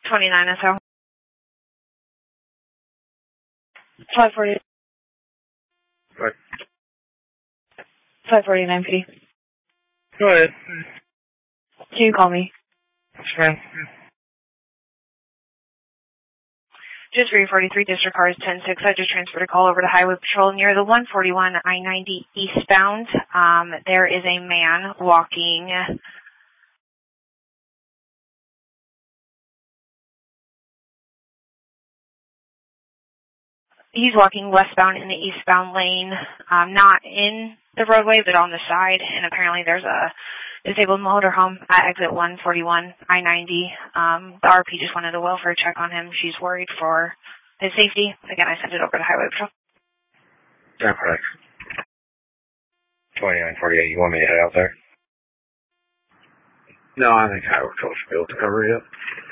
29 or so. 540. What? 549 PD. Go ahead. Can you call me? That's fine. Just 343 District Cars 10-6. I just transferred a call over to Highway Patrol near the 141 I-90 eastbound. There is a man walking. He's walking westbound in the eastbound lane, not in the roadway, but on the side. And apparently there's a disabled motorhome at exit 141 I-90. The RP just wanted a welfare check on him. She's worried for his safety. Again, I sent it over to Highway Patrol. Yeah, correct. 2948, you want me to head out there? No, I think Highway Patrol should be able to cover it up.